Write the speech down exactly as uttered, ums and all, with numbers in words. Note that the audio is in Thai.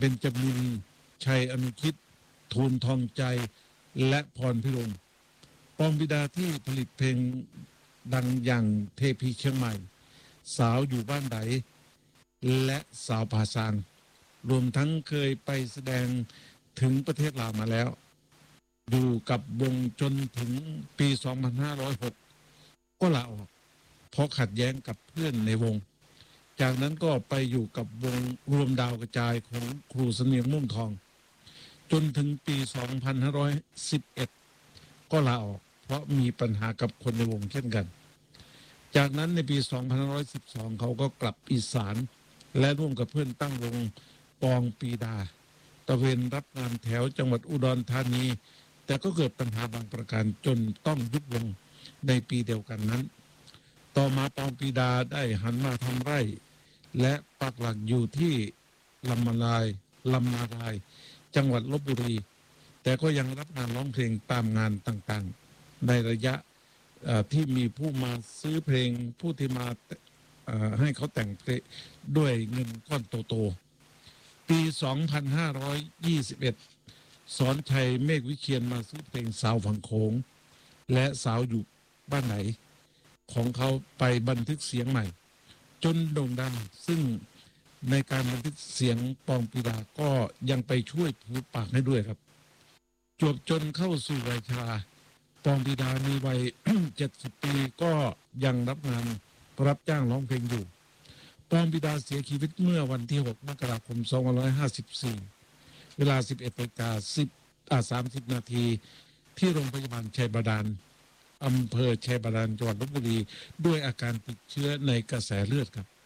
เบญจมินทร์ชัยอนุชิตทูลทองใจและพรพิรมปองบิดาที่ผลิตเพลงดังอย่างเทพีเชียงใหม่สาวอยู่บ้านไหนและสาวผาซางรวมทั้งเคยไปแสดงถึงประเทศลาวมาแล้วอยู่กับวงจนถึงปีสองพันห้าร้อยหกก็ลาออกเพราะขัดแย้งกับเพื่อนในวงจากนั้นก็ไปอยู่กับวงรวมดาวกระจายของครูเสนียงม่วงทองจนถึงปีสองพันห้าร้อยสิบเอ็ดก็ลาออกเพราะมีปัญหากับคนในวงเช่นกันจากนั้นในปีสองพันห้าร้อยสิบสองเขาก็กลับอีสานและร่วมกับเพื่อนตั้งวงปองปีดาตะเวนรับงานแถวจังหวัดอุดรธานีแต่ก็เกิดปัญหาบางประการจนต้องยุบวงในปีเดียวกันนั้นต่อมาปองปีดาได้หันมาทำไร่และปักหลักอยู่ที่ลำมาลายลำนาลายจังหวัดลบบุรีแต่ก็ยังรับงานร้องเพลงตามงานต่างๆในระยะที่มีผู้มาซื้อเพลงผู้ที่มาให้เขาแต่งเพลงด้วยเงินก้อนโตๆปีสองพันห้าร้อยยี่สิบเอ็ดสอนชัยเมฆวิเชียนมาซื้อเพลงสาวฝั่งโขงและสาวอยู่บ้านไหนของเขาไปบันทึกเสียงใหม่จนโด่งดังซึ่งในการบันทึกเสียงปองปีดาก็ยังไปช่วยผูปากให้ด้วยครับจวบจนเข้าสู่วัยชราปองปีดามีวัย เจ็ดสิบปีก็ยังรับงานรับจ้างร้องเพลงอยู่ปองปีดาเสียชีวิตเมื่อวันที่หกมกราคมสองพันห้าร้อยห้าสิบสี่เวลา สิบเอ็ดนาฬิกาสามสิบนาทีที่โรงพยาบาลชัยบาดาลอำเภอชัยบาดาลจังหวัดลพบุรีด้วยอาการติดเชื้อในกระแสเลือดครับ